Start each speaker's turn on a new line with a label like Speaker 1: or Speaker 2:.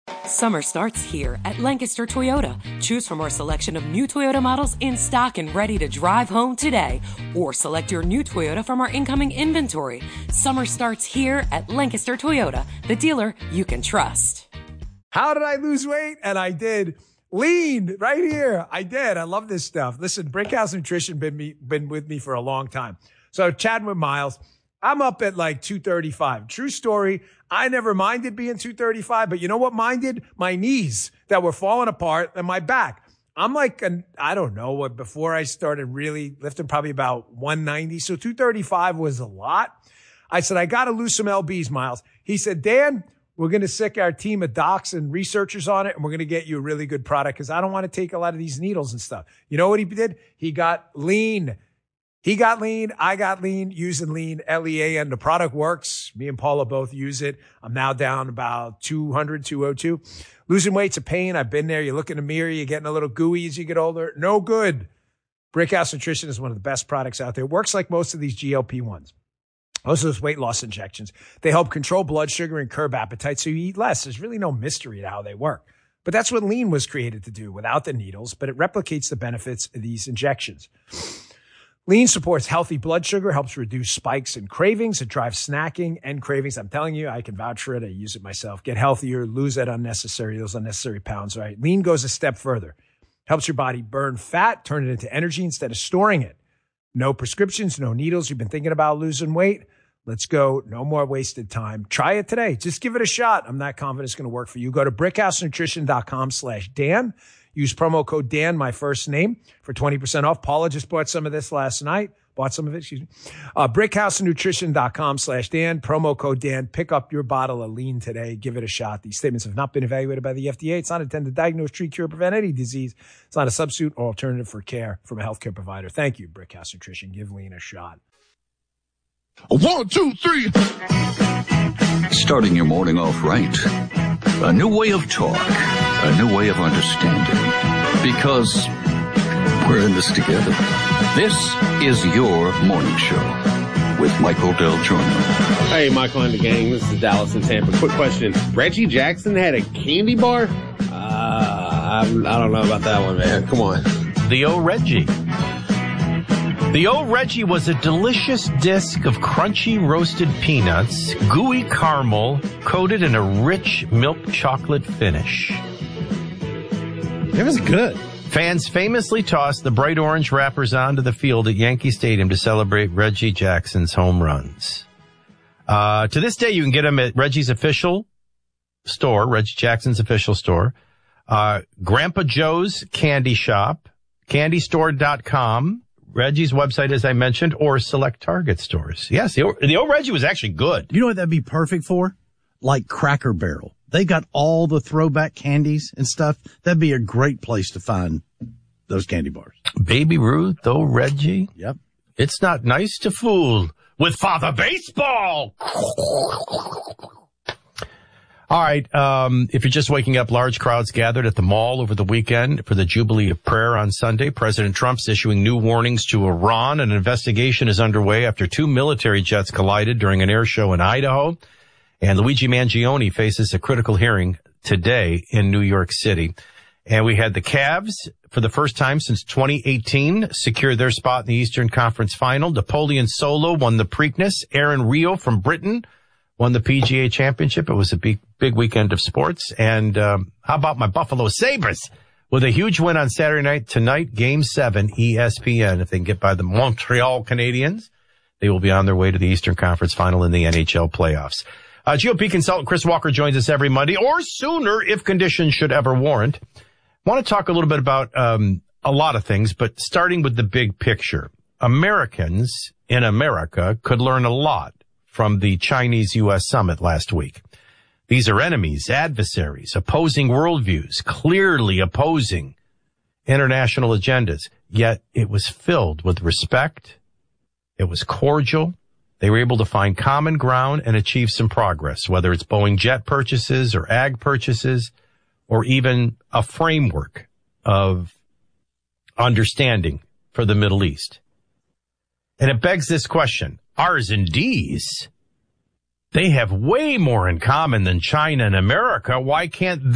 Speaker 1: Summer starts here at Lancaster Toyota. Choose from our selection of new Toyota models in stock and ready to drive home today. Or select your new Toyota from our incoming inventory. Summer starts here at Lancaster Toyota, the dealer you can trust.
Speaker 2: How did I lose weight? And I did. Lean right here. I did. I love this stuff. Listen, Brickhouse Nutrition been with me for a long time. So chatting with Miles, I'm up at like 235. True story. I never minded being 235, but you know what minded? My knees that were falling apart and my back. I'm like, I don't know what, before I started really lifting, probably about 190. So 235 was a lot. I said, I got to lose some LBs, Miles. He said, Dan, we're going to sick our team of docs and researchers on it, and we're going to get you a really good product because I don't want to take a lot of these needles and stuff. You know what he did? He got lean. He got lean. I got lean using lean, LEAN. The product works. Me and Paula both use it. I'm now down about 200, 202. Losing weight's a pain. I've been there. You look in the mirror, you're getting a little gooey as you get older. No good. Brickhouse Nutrition is one of the best products out there. It works like most of these GLP-1s. Most of those weight loss injections. They help control blood sugar and curb appetite so you eat less. There's really no mystery to how they work. But that's what lean was created to do without the needles, but it replicates the benefits of these injections. Lean supports healthy blood sugar, helps reduce spikes and cravings. It drives snacking and cravings. I'm telling you, I can vouch for it. I use it myself. Get healthier, lose those unnecessary pounds, right? Lean goes a step further. Helps your body burn fat, turn it into energy instead of storing it. No prescriptions, no needles. You've been thinking about losing weight? Let's go. No more wasted time. Try it today. Just give it a shot. I'm not confident it's going to work for you. Go to brickhousenutrition.com/Dan. Use promo code Dan, my first name, for 20% off. Paula just bought some of this last night. Brickhousenutrition.com/Dan. Promo code Dan. Pick up your bottle of lean today. Give it a shot. These statements have not been evaluated by the FDA. It's not intended to diagnose, treat, cure, prevent any disease. It's not a substitute or alternative for care from a healthcare provider. Thank you, Brickhouse Nutrition. Give lean a shot.
Speaker 3: 1, 2, 3.
Speaker 4: Starting your morning off right. A new way of talk. A new way of understanding. Because we're in this together. This is your morning show with Michael Del Giorno.
Speaker 5: Hey, Michael and the gang. This is Dallas in Tampa. Quick question. Reggie Jackson had a candy bar? I don't know about that one, man. Come on.
Speaker 6: The old Reggie. The old Reggie was a delicious disc of crunchy roasted peanuts, gooey caramel, coated in a rich milk chocolate finish.
Speaker 7: It was good.
Speaker 6: Fans famously tossed the bright orange wrappers onto the field at Yankee Stadium to celebrate Reggie Jackson's home runs. To this day, you can get them at Reggie's official store, Reggie Jackson's official store, Grandpa Joe's Candy Shop, candystore.com, Reggie's website, as I mentioned, or select Target stores. Yes, the old Reggie was actually good.
Speaker 7: You know what that'd be perfect for? Like Cracker Barrel. They got all the throwback candies and stuff. That'd be a great place to find those candy bars.
Speaker 6: Baby Ruth, old Reggie.
Speaker 7: Yep.
Speaker 6: It's not nice to fool with Father Baseball. All right. If you're just waking up, large crowds gathered at the mall over the weekend for the Jubilee of Prayer on Sunday. President Trump's issuing new warnings to Iran. An investigation is underway after 2 military jets collided during an air show in Idaho. And Luigi Mangione faces a critical hearing today in New York City. And we had the Cavs, for the first time since 2018, secure their spot in the Eastern Conference Final. Napoleon Solo won the Preakness. Aaron Rio from Britain won the PGA Championship. It was a big weekend of sports. And how about my Buffalo Sabres with a huge win on Saturday night? Tonight, Game 7, ESPN. If they can get by the Montreal Canadiens, they will be on their way to the Eastern Conference Final in the NHL playoffs. GOP consultant Chris Walker joins us every Monday, or sooner if conditions should ever warrant. I want to talk a little bit about a lot of things, but starting with the big picture. Americans in America could learn a lot from the Chinese-U.S. summit last week. These are enemies, adversaries, opposing worldviews, clearly opposing international agendas. Yet it was filled with respect. It was cordial. They were able to find common ground and achieve some progress, whether it's Boeing jet purchases or ag purchases, or even a framework of understanding for the Middle East. And it begs this question. R's and D's, they have way more in common than China and America. Why can't